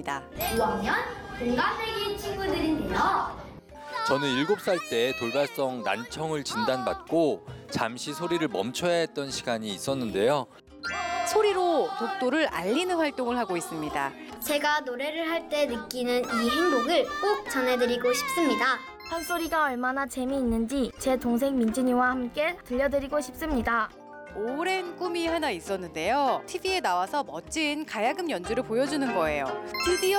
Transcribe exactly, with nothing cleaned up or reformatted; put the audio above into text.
있습니다. 오 학년 동갑내기 친구들인데요. 저는 일곱 살 때 돌발성 난청을 진단받고 잠시 소리를 멈춰야 했던 시간이 있었는데요. 소리로 독도를 알리는 활동을 하고 있습니다. 제가 노래를 할 때 느끼는 이 행복을 꼭 전해드리고 싶습니다. 판소리가 얼마나 재미있는지 제 동생 민진이와 함께 들려드리고 싶습니다. 오랜 꿈이 하나 있었는데요. 티비에 나와서 멋진 가야금 연주를 보여주는 거예요. 드디어